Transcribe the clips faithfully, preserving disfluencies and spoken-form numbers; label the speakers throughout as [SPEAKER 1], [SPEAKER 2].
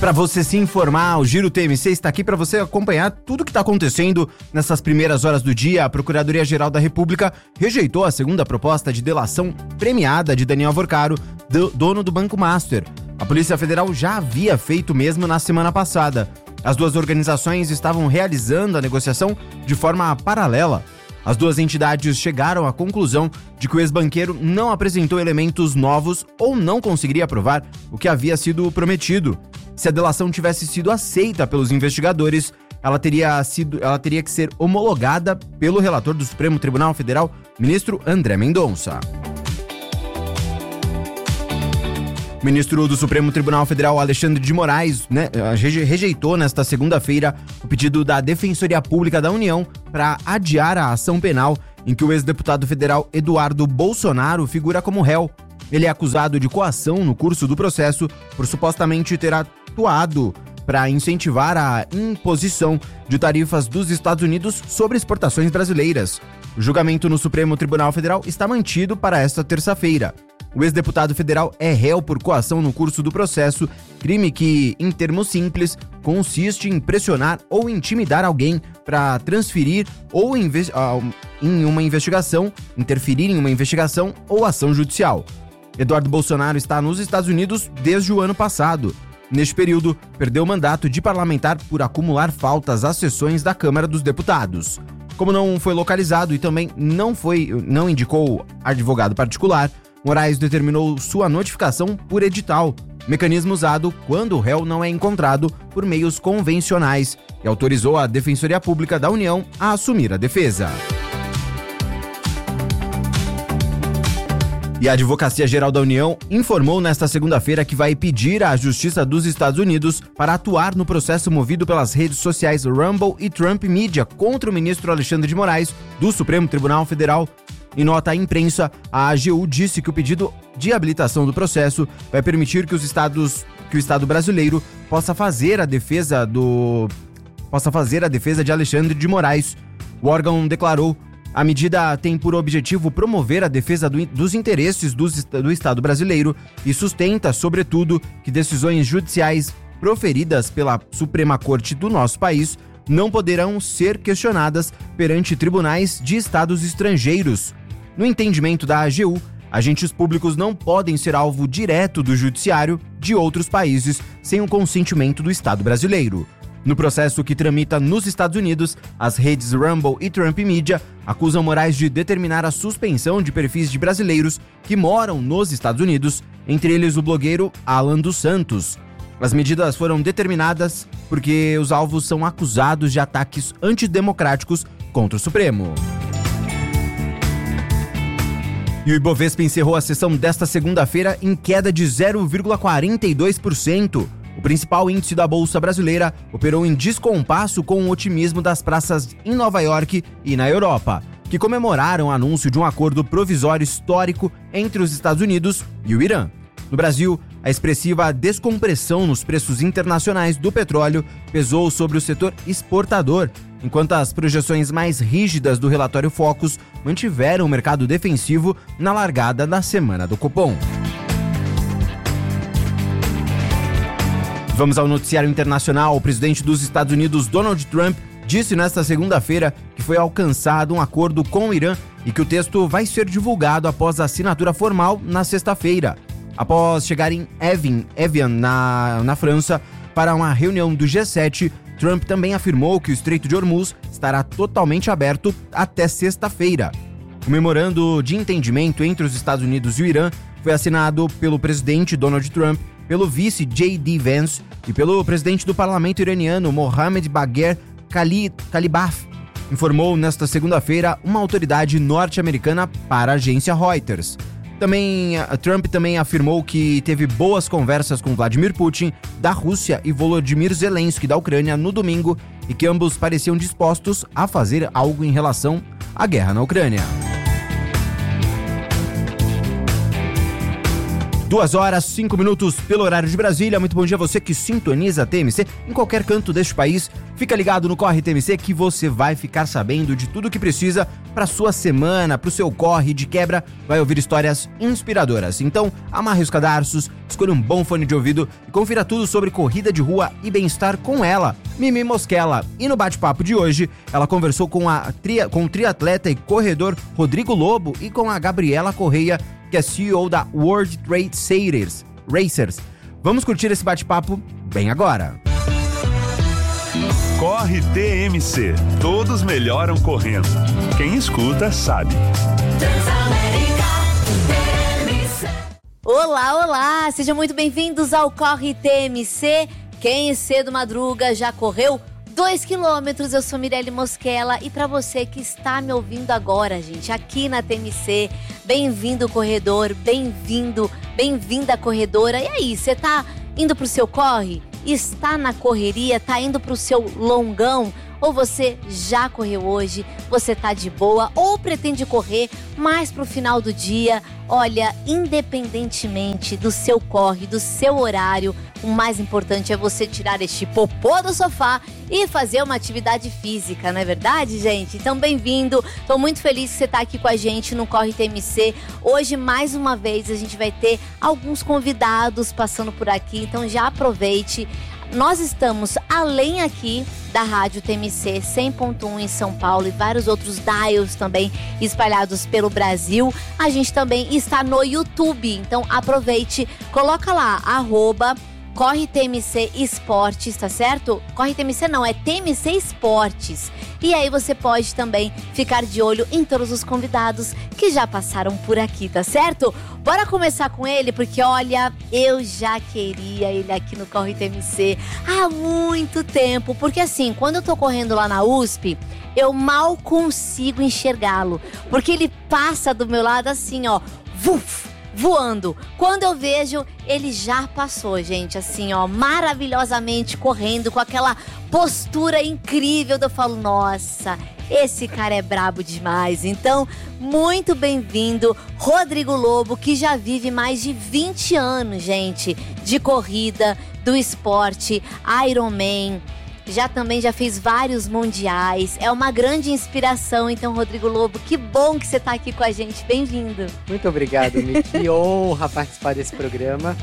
[SPEAKER 1] Para você se informar, o Giro T M C está aqui para você acompanhar tudo o que está acontecendo nessas primeiras horas do dia. A Procuradoria-Geral da República rejeitou a segunda proposta de delação premiada de Daniel Vorcaro, do, dono do Banco Master. A Polícia Federal já havia feito mesmo na semana passada. As duas organizações estavam realizando a negociação de forma paralela. As duas entidades chegaram à conclusão de que o ex-banqueiro não apresentou elementos novos ou não conseguiria provar o que havia sido prometido. Se a delação tivesse sido aceita pelos investigadores, ela teria, sido, ela teria que ser homologada pelo relator do Supremo Tribunal Federal, ministro André Mendonça. O ministro do Supremo Tribunal Federal, Alexandre de Moraes, né, rejeitou nesta segunda-feira o pedido da Defensoria Pública da União para adiar a ação penal em que o ex-deputado federal Eduardo Bolsonaro figura como réu. Ele é acusado de coação no curso do processo por supostamente ter atuado para incentivar a imposição de tarifas dos Estados Unidos sobre exportações brasileiras. O julgamento no Supremo Tribunal Federal está mantido para esta terça-feira. O ex-deputado federal é réu por coação no curso do processo, crime que, em termos simples, consiste em pressionar ou intimidar alguém para transferir ou inve- em uma investigação, interferir em uma investigação ou ação judicial. Eduardo Bolsonaro está nos Estados Unidos desde o ano passado. Neste período, perdeu o mandato de parlamentar por acumular faltas às sessões da Câmara dos Deputados. Como não foi localizado e também não, foi, não indicou advogado particular, Moraes determinou sua notificação por edital, mecanismo usado quando o réu não é encontrado por meios convencionais, e autorizou a Defensoria Pública da União a assumir a defesa. E a Advocacia Geral da União informou nesta segunda-feira que vai pedir à Justiça dos Estados Unidos para atuar no processo movido pelas redes sociais Rumble e Trump Media contra o ministro Alexandre de Moraes, do Supremo Tribunal Federal. Em nota à imprensa, a A G U disse que o pedido de habilitação do processo vai permitir que os estados, que o Estado brasileiro possa fazer a defesa do possa fazer a defesa de Alexandre de Moraes. O órgão declarou: a medida tem por objetivo promover a defesa do, dos interesses do, do Estado brasileiro e sustenta, sobretudo, que decisões judiciais proferidas pela Suprema Corte do nosso país não poderão ser questionadas perante tribunais de estados estrangeiros. No entendimento da A G U, agentes públicos não podem ser alvo direto do judiciário de outros países sem o consentimento do Estado brasileiro. No processo que tramita nos Estados Unidos, as redes Rumble e Trump Media acusam Moraes de determinar a suspensão de perfis de brasileiros que moram nos Estados Unidos, entre eles o blogueiro Alan dos Santos. As medidas foram determinadas porque os alvos são acusados de ataques antidemocráticos contra o Supremo. E o Ibovespa encerrou a sessão desta segunda-feira em queda de zero vírgula quarenta e dois por cento. O principal índice da Bolsa Brasileira operou em descompasso com o otimismo das praças em Nova York e na Europa, que comemoraram o anúncio de um acordo provisório histórico entre os Estados Unidos e o Irã. No Brasil, a expressiva descompressão nos preços internacionais do petróleo pesou sobre o setor exportador, enquanto as projeções mais rígidas do relatório Focus mantiveram o mercado defensivo na largada da semana do Copom. Vamos ao noticiário internacional. O presidente dos Estados Unidos, Donald Trump, disse nesta segunda-feira que foi alcançado um acordo com o Irã e que o texto vai ser divulgado após a assinatura formal na sexta-feira. Após chegar em Evian, Evian na, na França, para uma reunião do G sete, Trump também afirmou que o Estreito de Hormuz estará totalmente aberto até sexta-feira. O memorando de entendimento entre os Estados Unidos e o Irã foi assinado pelo presidente Donald Trump, pelo vice J D Vance e pelo presidente do parlamento iraniano Mohammad Bagher Kalibaf, informou nesta segunda-feira uma autoridade norte-americana para a agência Reuters. Também, Trump também afirmou que teve boas conversas com Vladimir Putin, da Rússia, e Volodymyr Zelensky, da Ucrânia, no domingo, e que ambos pareciam dispostos a fazer algo em relação à guerra na Ucrânia. Duas horas, cinco minutos pelo horário de Brasília. Muito bom dia a você que sintoniza a T M C em qualquer canto deste país. Fica ligado no Corre T M C que você vai ficar sabendo de tudo que precisa para sua semana, para o seu corre. De quebra, vai ouvir histórias inspiradoras. Então, amarre os cadarços, escolha um bom fone de ouvido e confira tudo sobre corrida de rua e bem-estar com ela, Mimi Mosquela. E no bate-papo de hoje, ela conversou com, a tria, com o triatleta e corredor Rodrigo Lobo e com a Gabriela Correia, que é C E O da World Trade Racers. Racers. Vamos curtir esse bate-papo bem agora.
[SPEAKER 2] Corre T M C. Todos melhoram correndo. Quem escuta sabe.
[SPEAKER 3] Olá, olá! Sejam muito bem-vindos ao Corre T M C. Quem cedo madruga já correu dois quilômetros. Eu sou Mirelle Mosquela e para você que está me ouvindo agora, gente, aqui na T M C, bem-vindo corredor, bem-vindo, bem-vinda corredora. E aí, você tá indo pro seu corre? Está na correria? Tá indo pro seu longão? Ou você já correu hoje, você tá de boa, ou pretende correr mais pro final do dia? Olha, independentemente do seu corre, do seu horário, o mais importante é você tirar este popô do sofá e fazer uma atividade física, não é verdade, gente? Então, bem-vindo, tô muito feliz que você tá aqui com a gente no Corre T M C. Hoje, mais uma vez, a gente vai ter alguns convidados passando por aqui, então já aproveite. Nós estamos além aqui da Rádio T M C cem ponto um em São Paulo e vários outros dials também espalhados pelo Brasil. A gente também está no YouTube, então aproveite, coloca lá, arroba Corre T M C Esportes, tá certo? Corre T M C não, é T M C Esportes. E aí você pode também ficar de olho em todos os convidados que já passaram por aqui, tá certo? Bora começar com ele, porque olha, eu já queria ele aqui no Corre T M C há muito tempo. Porque assim, quando eu tô correndo lá na U S P, eu mal consigo enxergá-lo. Porque ele passa do meu lado assim, ó, vuf! Voando. Quando eu vejo, ele já passou, gente, assim, ó, maravilhosamente correndo, com aquela postura incrível. Eu falo, nossa, esse cara é brabo demais. Então, muito bem-vindo, Rodrigo Lobo, que já vive mais de vinte anos, gente, de corrida, do esporte, Ironman. Já também já fez vários mundiais, é uma grande inspiração. Então, Rodrigo Lobo, que bom que você está aqui com a gente, bem-vindo.
[SPEAKER 4] Muito obrigado, Mi, que honra participar desse programa.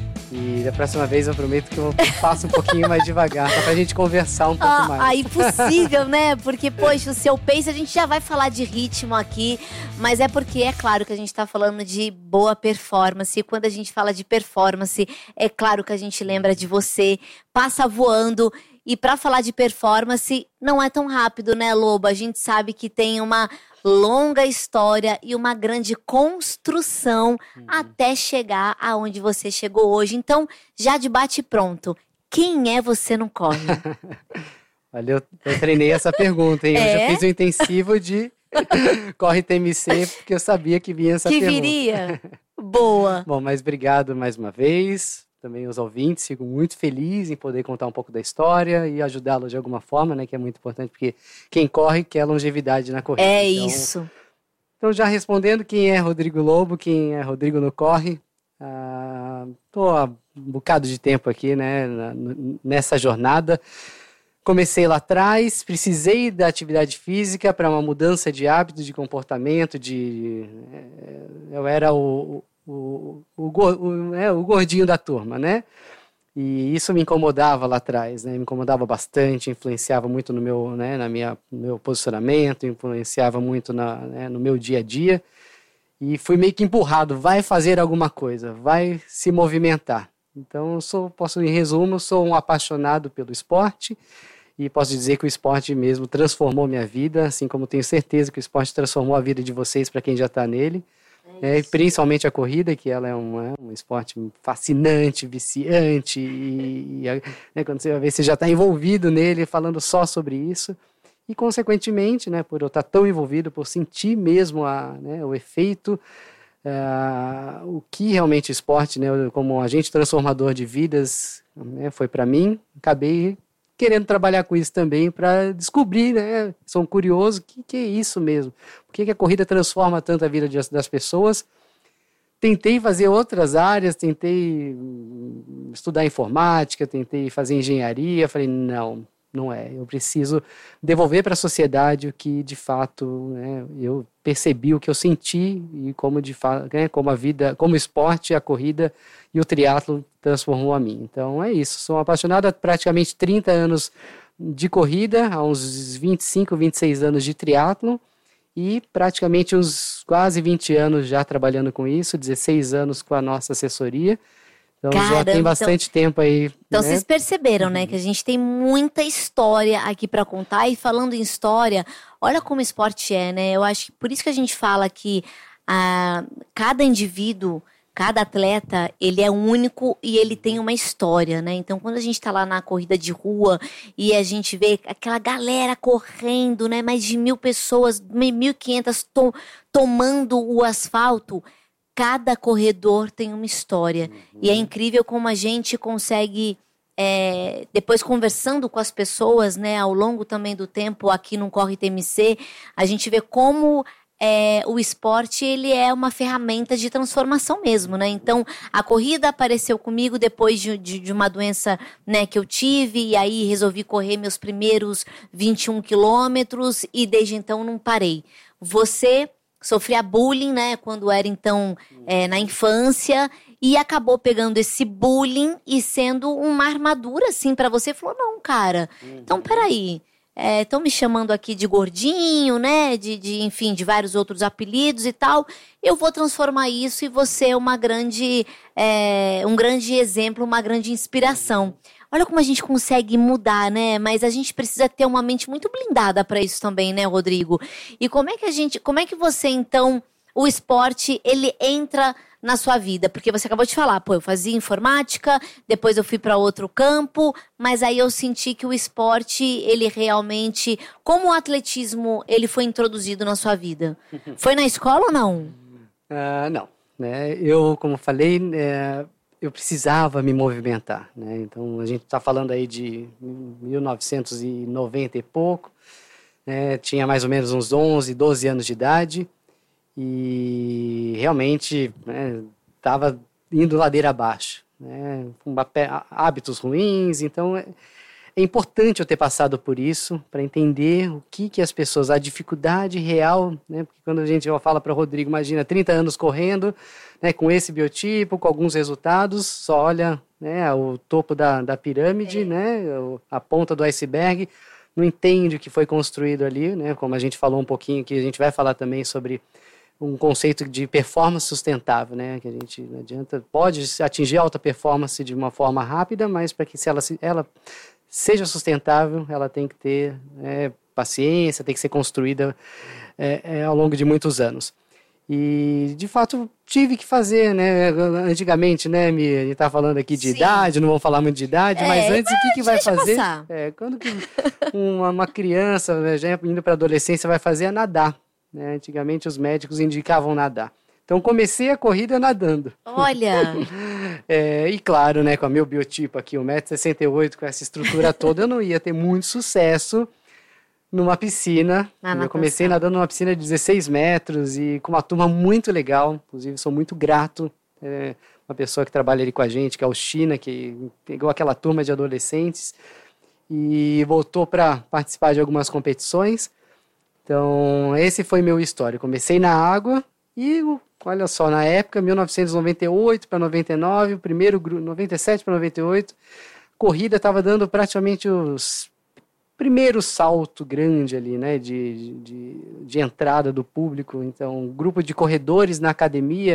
[SPEAKER 4] E da próxima vez eu prometo que eu passo um pouquinho mais devagar, só pra gente conversar um pouco
[SPEAKER 3] ah,
[SPEAKER 4] mais.
[SPEAKER 3] Ah, impossível, né? Porque, poxa, o seu pace, a gente já vai falar de ritmo aqui, mas é porque é claro que a gente tá falando de boa performance. E quando a gente fala de performance, é claro que a gente lembra de você, passa voando. E para falar de performance, não é tão rápido, né, Lobo? A gente sabe que tem uma longa história e uma grande construção uhum. até chegar aonde você chegou hoje. Então, já de bate pronto, quem é você no corre?
[SPEAKER 4] Olha, eu, eu treinei essa pergunta, hein? É? Eu já fiz um intensivo de Corre T M C, porque eu sabia que vinha essa
[SPEAKER 3] que
[SPEAKER 4] pergunta.
[SPEAKER 3] Que viria? Boa!
[SPEAKER 4] Bom, mas obrigado mais uma vez. Também os ouvintes, fico muito feliz em poder contar um pouco da história e ajudá-los de alguma forma, né, que é muito importante, porque quem corre quer longevidade na corrida.
[SPEAKER 3] É
[SPEAKER 4] então,
[SPEAKER 3] isso.
[SPEAKER 4] Então, já respondendo, quem é Rodrigo Lobo, quem é Rodrigo no Corre, estou ah, há um bocado de tempo aqui, né, na, nessa jornada. Comecei lá atrás, precisei da atividade física para uma mudança de hábito, de comportamento, de... Eu era o... O, o, o, é, o gordinho da turma, né? E isso me incomodava lá atrás, né? Me incomodava bastante, influenciava muito no meu, né, na minha, no meu posicionamento, influenciava muito na, né, no meu dia a dia. E fui meio que empurrado, vai fazer alguma coisa, vai se movimentar. Então, eu sou, posso, em resumo, eu sou um apaixonado pelo esporte e posso dizer que o esporte mesmo transformou minha vida, assim como tenho certeza que o esporte transformou a vida de vocês para quem já está nele. É, principalmente a corrida, que ela é um, é um esporte fascinante, viciante, e, e né, quando você vai ver, você já está envolvido nele, falando só sobre isso, e consequentemente, né, por eu estar tão envolvido, por sentir mesmo a, né, o efeito, uh, o que realmente o esporte, né, como agente transformador de vidas, né, foi para mim, acabei querendo trabalhar com isso também para descobrir, né? Sou curioso, o que, que é isso mesmo? Por que, que a corrida transforma tanto a vida de, das pessoas? tentei fazer outras áreas, tentei estudar informática, tentei fazer engenharia, falei, não, não é, eu preciso devolver para a sociedade o que de fato, né, eu percebi, o que eu senti e como de fato, né, como a vida, como o esporte, a corrida e o triatlo transformou a mim. Então é isso, sou apaixonado há praticamente trinta anos de corrida, há uns vinte e cinco, vinte e seis anos de triatlo, e praticamente uns quase vinte anos já trabalhando com isso, dezesseis anos com a nossa assessoria. Então
[SPEAKER 3] Caramba,
[SPEAKER 4] já tem bastante
[SPEAKER 3] então,
[SPEAKER 4] tempo aí.
[SPEAKER 3] Então
[SPEAKER 4] né?
[SPEAKER 3] Vocês perceberam, né, que a gente tem muita história aqui para contar. E falando em história, olha como o esporte é, né? Eu acho que por isso que a gente fala que ah, cada indivíduo, cada atleta, ele é único e ele tem uma história, né? Então, quando a gente tá lá na corrida de rua e a gente vê aquela galera correndo, né? Mais de mil pessoas, mil e quinhentas to- tomando o asfalto, cada corredor tem uma história. Uhum. E é incrível como a gente consegue, é, depois conversando com as pessoas, né? Ao longo também do tempo aqui no Corre T M C, a gente vê como... É, o esporte, ele é uma ferramenta de transformação mesmo, né? Então, a corrida apareceu comigo depois de, de, de uma doença, né, que eu tive, e aí resolvi correr meus primeiros vinte e um quilômetros e desde então não parei. Você sofria bullying, né, quando era então é, na infância, e acabou pegando esse bullying e sendo uma armadura, assim, pra você. Falou, não, cara, então peraí. Estão é, me chamando aqui de gordinho, né, de, de, enfim, de vários outros apelidos e tal, eu vou transformar isso e você é uma grande, é, um grande exemplo, uma grande inspiração. Olha como a gente consegue mudar, né, mas a gente precisa ter uma mente muito blindada para isso também, né, Rodrigo? E como é que a gente, como é que você, então, o esporte, ele entra na sua vida? Porque você acabou de falar, pô, eu fazia informática, depois eu fui para outro campo, mas aí eu senti que o esporte, ele realmente, como o atletismo, ele foi introduzido na sua vida? Foi na escola ou não?
[SPEAKER 4] Uh, não, né, eu, como falei, é, eu precisava me movimentar, né, então a gente está falando aí de mil novecentos e noventa e pouco, né, tinha mais ou menos uns onze, doze anos de idade, e realmente estava, né, indo ladeira abaixo, né, com hábitos ruins. Então é, é importante eu ter passado por isso para entender o que, que as pessoas, a dificuldade real, né, porque quando a gente fala para o Rodrigo, imagina trinta anos correndo, né, com esse biotipo, com alguns resultados, só olha, né, o topo da, da pirâmide, é. né, a ponta do iceberg, não entende o que foi construído ali, né, como a gente falou um pouquinho, que a gente vai falar também sobre um conceito de performance sustentável, né? Que a gente não adianta, pode atingir alta performance de uma forma rápida, mas para que se ela, se ela seja sustentável, ela tem que ter é, paciência, tem que ser construída é, é, ao longo de muitos anos. E, de fato, tive que fazer, né? Antigamente, né, Mi, a gente está falando aqui de Sim. idade, não vamos falar muito de idade, é, mas antes, o que, que vai fazer? É, quando que uma, uma criança, né, já indo para a adolescência, vai fazer é nadar. Né? Antigamente os médicos indicavam nadar. Então comecei a corrida nadando.
[SPEAKER 3] Olha!
[SPEAKER 4] é, e claro, né, com o meu biotipo aqui, um metro e sessenta e oito, com essa estrutura toda, eu não ia ter muito sucesso numa piscina. Eu comecei nadando numa piscina de dezesseis metros e com uma turma muito legal. Inclusive sou muito grato. É, uma pessoa que trabalha ali com a gente, que é o China, que pegou aquela turma de adolescentes e voltou para participar de algumas competições. Então, esse foi meu histórico. Comecei na água e, olha só, na época, mil novecentos e noventa e oito para noventa e nove, o primeiro grupo, noventa e sete para noventa e oito, corrida estava dando praticamente os primeiros salto grande ali, né, de, de, de entrada do público. Então, um grupo de corredores na academia,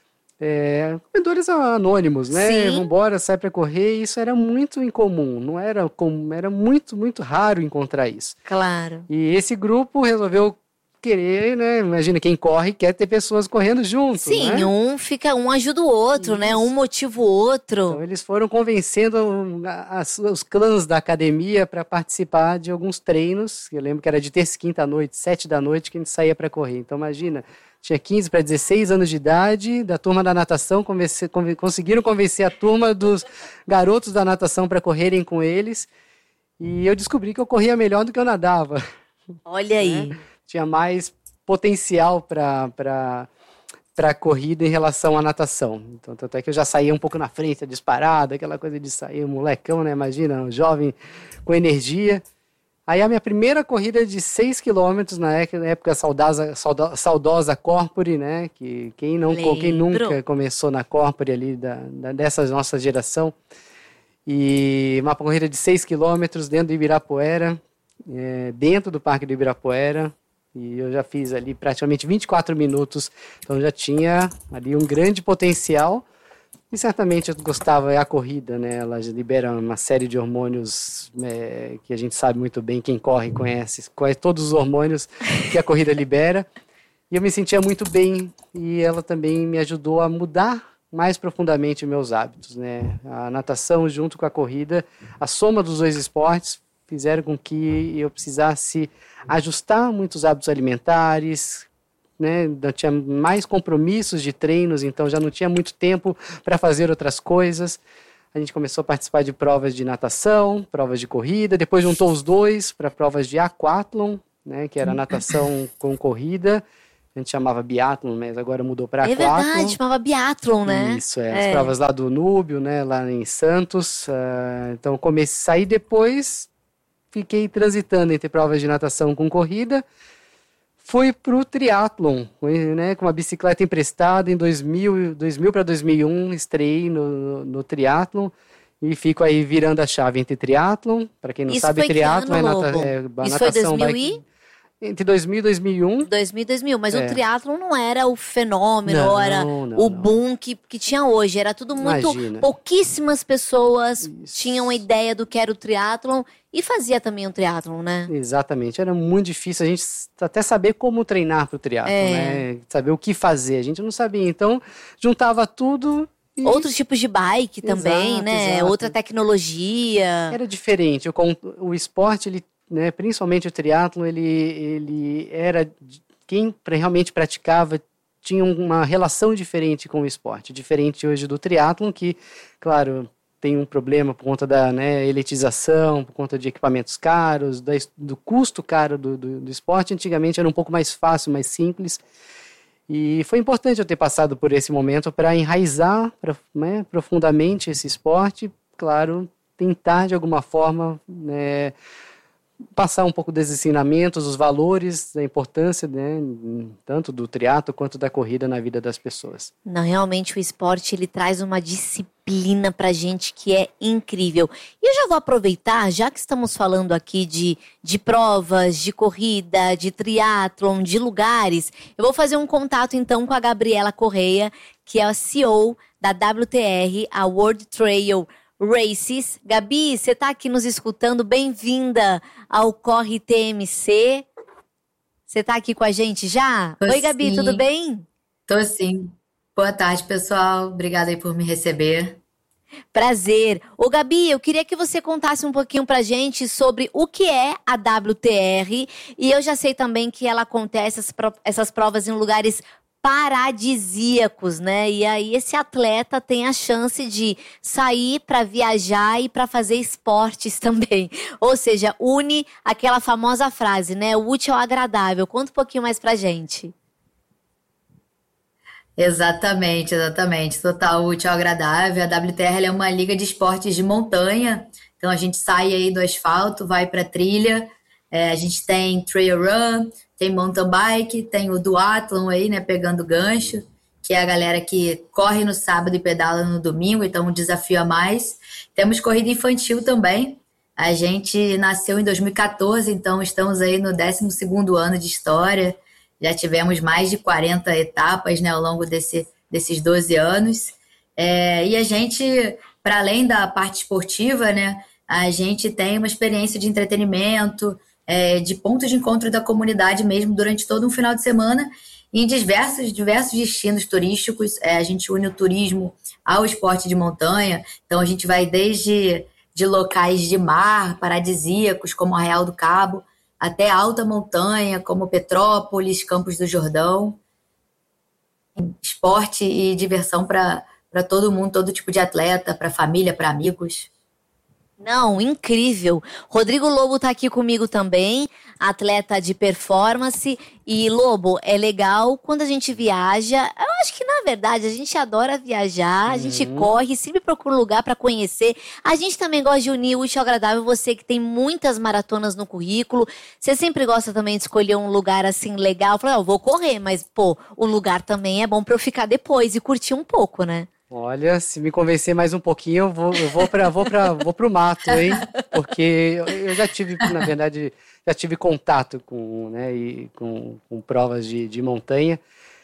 [SPEAKER 4] É, corredores anônimos, né? Vamos embora, sai para correr. Isso era muito incomum, não era comum, era muito, muito raro encontrar isso.
[SPEAKER 3] Claro.
[SPEAKER 4] E esse grupo resolveu querer, né? Imagina, quem corre quer ter pessoas correndo junto.
[SPEAKER 3] Sim,
[SPEAKER 4] né?
[SPEAKER 3] um fica, um ajuda o outro, isso. né? Um motiva o outro.
[SPEAKER 4] Então eles foram convencendo as, os clãs da academia para participar de alguns treinos. Eu lembro que era de terça e quinta à noite, sete da noite, que a gente saía para correr. Então imagina. Tinha quinze para dezesseis anos de idade, da turma da natação, convencer, conven, conseguiram convencer a turma dos garotos da natação para correrem com eles. E eu descobri que eu corria melhor do que eu nadava.
[SPEAKER 3] Olha aí.
[SPEAKER 4] Né? Tinha mais potencial para para a corrida em relação à natação. Então, tanto é que eu já saía um pouco na frente, disparada, aquela coisa de sair, um molecão, né? Imagina, um jovem com energia. Aí a minha primeira corrida de seis quilômetros, na época saudosa, saudosa Corpore, né? Que quem, não, quem nunca começou na Corpore ali, da, da, dessa nossa geração. E uma corrida de seis quilômetros dentro do Ibirapuera, é, dentro do Parque do Ibirapuera. E eu já fiz ali praticamente vinte e quatro minutos, então já tinha ali um grande potencial. E certamente eu gostava, é a corrida, né? Ela libera uma série de hormônios é, que a gente sabe muito bem, quem corre conhece, conhece todos os hormônios que a corrida libera. E eu me sentia muito bem, e ela também me ajudou a mudar mais profundamente meus hábitos, né? A natação junto com a corrida, a soma dos dois esportes fizeram com que eu precisasse ajustar muitos hábitos alimentares, né? Eu tinha mais compromissos de treinos, então já não tinha muito tempo para fazer outras coisas. A gente começou a participar de provas de natação, provas de corrida, depois juntou os dois para provas de aquatlon, né? Que era natação com corrida. A gente chamava biatlon, mas agora mudou para aquatlon.
[SPEAKER 3] É verdade, chamava biatlon, né?
[SPEAKER 4] Isso, é,
[SPEAKER 3] é.
[SPEAKER 4] As provas lá do Núbio, né? Lá em Santos. Uh, então comecei a sair depois... Fiquei transitando entre provas de natação com corrida. Fui para o triatlon, né, com uma bicicleta emprestada em dois mil, dois mil para dois mil e um. Estreiei no, no triatlon e fico aí virando a chave entre triatlon. Para quem não
[SPEAKER 3] Isso
[SPEAKER 4] sabe, triatlon é, nata, é
[SPEAKER 3] Isso
[SPEAKER 4] natação.
[SPEAKER 3] foi dois mil
[SPEAKER 4] e... Entre dois mil e dois mil e um.
[SPEAKER 3] dois mil e dois mil, mas
[SPEAKER 4] é.
[SPEAKER 3] o triatlon não era o fenômeno,
[SPEAKER 4] não,
[SPEAKER 3] era
[SPEAKER 4] não,
[SPEAKER 3] o
[SPEAKER 4] não.
[SPEAKER 3] boom que, que tinha hoje. Era tudo muito...
[SPEAKER 4] Imagina.
[SPEAKER 3] Pouquíssimas pessoas
[SPEAKER 4] Isso.
[SPEAKER 3] tinham a ideia do que era o triatlon e fazia também o triatlon, né?
[SPEAKER 4] Exatamente. Era muito difícil a gente até saber como treinar para o triatlon,
[SPEAKER 3] É.
[SPEAKER 4] né? Saber o que fazer. A gente não sabia. Então, juntava tudo... E...
[SPEAKER 3] Outros tipos de bike também,
[SPEAKER 4] Exato,
[SPEAKER 3] né?
[SPEAKER 4] exato.
[SPEAKER 3] Outra tecnologia.
[SPEAKER 4] Era diferente. O, o esporte, ele, né, principalmente o triatlon, ele, ele era... Quem realmente praticava tinha uma relação diferente com o esporte. Diferente hoje do triatlon, que, claro, tem um problema por conta da, né, elitização, por conta de equipamentos caros, da, do custo caro do, do, do esporte. Antigamente era um pouco mais fácil, mais simples. E foi importante eu ter passado por esse momento para enraizar pra, né, profundamente esse esporte. Claro, tentar de alguma forma, né, passar um pouco dos ensinamentos, os valores, a importância, né, tanto do triatlo quanto da corrida na vida das pessoas.
[SPEAKER 3] Não, realmente o esporte ele traz uma disciplina pra gente que é incrível. E eu já vou aproveitar, já que estamos falando aqui de, de provas, de corrida, de triatlon, de lugares, eu vou fazer um contato então com a Gabriela Correia, que é a C E O da W T R, a World Trail Races. Gabi, você está aqui nos escutando, bem-vinda ao Corre T M C. Você está aqui com a gente já?
[SPEAKER 5] Tô
[SPEAKER 3] Oi, Gabi,
[SPEAKER 5] sim.
[SPEAKER 3] tudo bem?
[SPEAKER 5] Tô sim. Boa tarde, pessoal. Obrigada aí por me receber.
[SPEAKER 3] Prazer. Ô, Gabi, eu queria que você contasse um pouquinho pra gente sobre o que é a W T R. E eu já sei também que ela acontece essas, pro- essas provas em lugares paradisíacos, né? E aí esse atleta tem a chance de sair para viajar e para fazer esportes também. Ou seja, une aquela famosa frase, né? O útil ao agradável. Conta um pouquinho mais pra gente.
[SPEAKER 5] Exatamente, exatamente. Total útil ao agradável. A W T R ela é uma liga de esportes de montanha. Então a gente sai aí do asfalto, vai para trilha. É, a gente tem trail run, tem mountain bike, tem o duathlon aí, né, pegando gancho, que é a galera que corre no sábado e pedala no domingo, então um desafio a mais. Temos corrida infantil também. A gente nasceu em dois mil e quatorze, então estamos aí no décimo segundo ano de história. Já tivemos mais de quarenta etapas, né, ao longo desse, desses doze anos. É, e a gente, para além da parte esportiva, né, a gente tem uma experiência de entretenimento, é, de ponto de encontro da comunidade mesmo durante todo um final de semana. E em diversos, diversos destinos turísticos, é, a gente une o turismo ao esporte de montanha. Então a gente vai desde de locais de mar paradisíacos, como Arraial do Cabo, até alta montanha, como Petrópolis, Campos do Jordão. Esporte e diversão para todo mundo, todo tipo de atleta, para família, para amigos.
[SPEAKER 3] Não, incrível. Rodrigo Lobo tá aqui comigo também, atleta de performance. E, Lobo, é legal quando a gente viaja. Eu acho que, na verdade, a gente adora viajar, a gente
[SPEAKER 4] Uhum.
[SPEAKER 3] corre, sempre procura um lugar pra conhecer. A gente também gosta de unir o útil ao agradável. Você que tem muitas maratonas no currículo, você sempre gosta também de escolher um lugar, assim, legal. Falar, ah, eu vou correr, mas, pô, o lugar também é bom pra eu ficar depois e curtir um pouco, né?
[SPEAKER 4] Olha, se me convencer mais um pouquinho, eu vou, eu vou para vou para vou pro mato, hein? Porque eu, eu já tive, na verdade, já tive contato com, né, e com, com provas de, de montanha.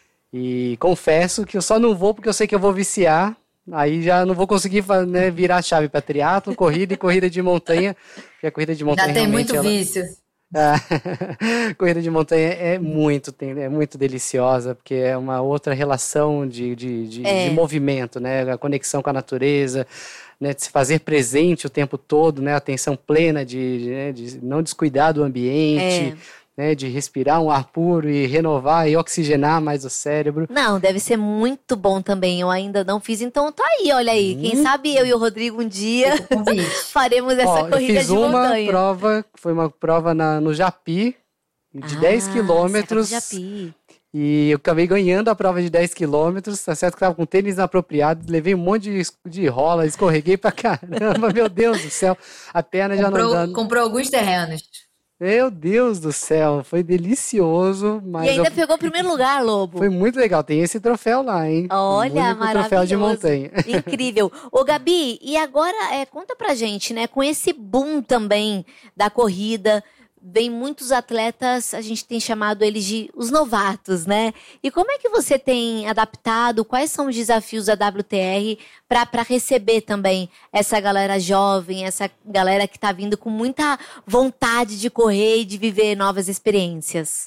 [SPEAKER 4] E confesso que eu só não vou porque eu sei que eu vou viciar. Aí já não vou conseguir, né, virar a chave para triatlo, corrida e corrida de montanha. Porque a corrida de montanha
[SPEAKER 5] Já tem
[SPEAKER 4] realmente
[SPEAKER 5] muito
[SPEAKER 4] ela-
[SPEAKER 5] vício.
[SPEAKER 4] a corrida de montanha é muito, tem- é muito deliciosa, porque é uma outra relação de, de, de,
[SPEAKER 3] É.
[SPEAKER 4] de movimento, né? A conexão com a natureza, né? De se fazer presente o tempo todo, né? A atenção plena de, de, né? de não descuidar do ambiente, né? De respirar um ar puro e renovar e oxigenar mais o cérebro.
[SPEAKER 3] Não, deve ser muito bom também. Eu ainda não fiz, então tá aí, olha aí. Quem sabe eu e o Rodrigo um dia
[SPEAKER 5] Convite.
[SPEAKER 3] faremos essa
[SPEAKER 4] Ó, eu
[SPEAKER 3] corrida
[SPEAKER 4] fiz
[SPEAKER 3] de
[SPEAKER 4] uma
[SPEAKER 3] montanha.
[SPEAKER 4] prova, foi uma prova na, no Japi, de
[SPEAKER 3] Ah,
[SPEAKER 4] dez quilômetros.
[SPEAKER 3] Serra do Japi.
[SPEAKER 4] E eu acabei ganhando a prova de dez quilômetros, tá certo que eu tava com tênis inapropriado, levei um monte de, es- de rola, escorreguei pra caramba, meu Deus do céu, a perna já não
[SPEAKER 5] Comprou,
[SPEAKER 4] dá.
[SPEAKER 5] comprou alguns terrenos.
[SPEAKER 4] Meu Deus do céu, foi delicioso, mas
[SPEAKER 3] E ainda
[SPEAKER 4] eu-
[SPEAKER 3] pegou o primeiro lugar, Lobo.
[SPEAKER 4] foi muito legal, tem esse troféu lá, hein?
[SPEAKER 3] Olha,
[SPEAKER 4] O único
[SPEAKER 3] maravilhoso.
[SPEAKER 4] troféu de montanha.
[SPEAKER 3] Incrível. Ô, Gabi, e agora, é, conta pra gente, né? Com esse boom também da corrida, vem muitos atletas, a gente tem chamado eles de os novatos, né? E como é que você tem adaptado? Quais são os desafios da W T R para para receber também essa galera jovem, essa galera que tá vindo com muita vontade de correr e de viver novas experiências?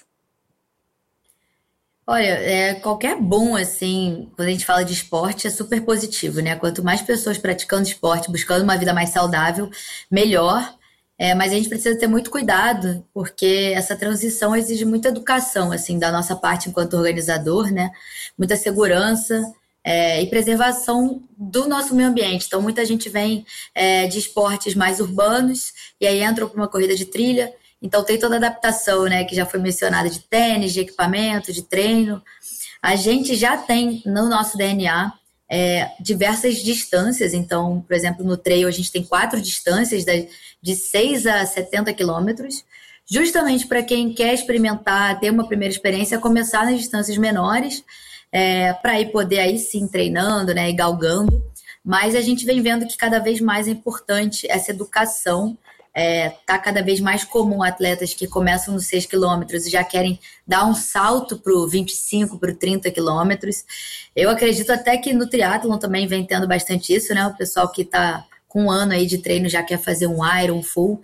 [SPEAKER 5] Olha, é, qualquer boom, assim, quando a gente fala de esporte, é super positivo, né? Quanto mais pessoas praticando esporte, buscando uma vida mais saudável, melhor. É, mas a gente precisa ter muito cuidado, porque essa transição exige muita educação, assim, da nossa parte enquanto organizador, né? Muita segurança, é, e preservação do nosso meio ambiente. Então, muita gente vem, é, de esportes mais urbanos e aí entra para uma corrida de trilha. Então, tem toda a adaptação, né, que já foi mencionada, de tênis, de equipamento, de treino. A gente já tem no nosso D N A é, diversas distâncias. Então, por exemplo, no trail a gente tem quatro distâncias de, de seis a setenta quilômetros, justamente para quem quer experimentar, ter uma primeira experiência, começar nas distâncias menores, é, para ir poder aí sim treinando, né, e galgando. Mas a gente vem vendo que cada vez mais é importante essa educação. É, tá cada vez mais comum atletas que começam nos seis quilômetros e já querem dar um salto para o vinte e cinco, para o trinta quilômetros. Eu acredito até que no triatlon também vem tendo bastante isso, né? O pessoal que está com um ano aí de treino já quer fazer um Iron, um full.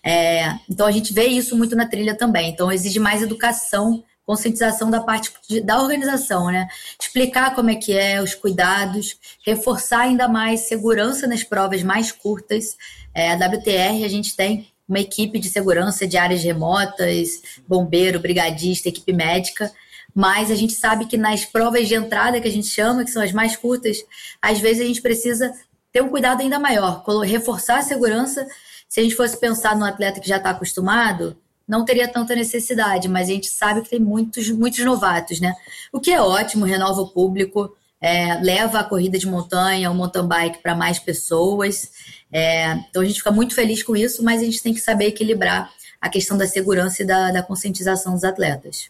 [SPEAKER 5] É, então a gente vê isso muito na trilha também. Então exige mais educação, conscientização da parte de, da organização, né? Explicar como é que é, os cuidados, reforçar ainda mais segurança nas provas mais curtas. É, a W T R, a gente tem uma equipe de segurança de áreas remotas, bombeiro, brigadista, equipe médica, mas a gente sabe que nas provas de entrada, que a gente chama, que são as mais curtas, às vezes a gente precisa ter um cuidado ainda maior, reforçar a segurança. Se a gente fosse pensar num atleta que já está acostumado, não teria tanta necessidade, mas a gente sabe que tem muitos, muitos novatos, né? O que é ótimo, renova o público, é, leva a corrida de montanha, o mountain bike para mais pessoas. É, então a gente fica muito feliz com isso, mas a gente tem que saber equilibrar a questão da segurança e da, da conscientização dos atletas.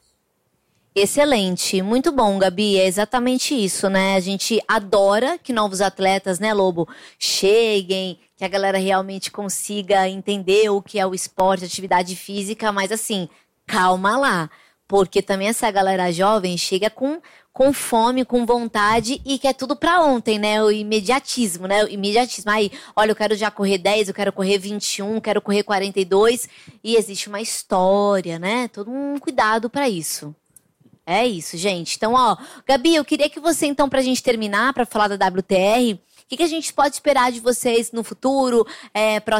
[SPEAKER 3] Excelente, muito bom, Gabi, é exatamente isso, né? A gente adora que novos atletas, né, Lobo, cheguem, que a galera realmente consiga entender o que é o esporte, atividade física, mas assim, calma lá, porque também essa galera jovem chega com, com fome, com vontade e quer tudo pra ontem, né? O imediatismo, né? O imediatismo. Aí, olha, eu quero já correr dez, eu quero correr vinte e um, quero correr quarenta e dois, e existe uma história, né? Todo um cuidado pra isso. É isso, gente. Então, ó, Gabi, eu queria que você, então, pra gente terminar, pra falar da W T R, o que, que a gente pode esperar de vocês no futuro, é,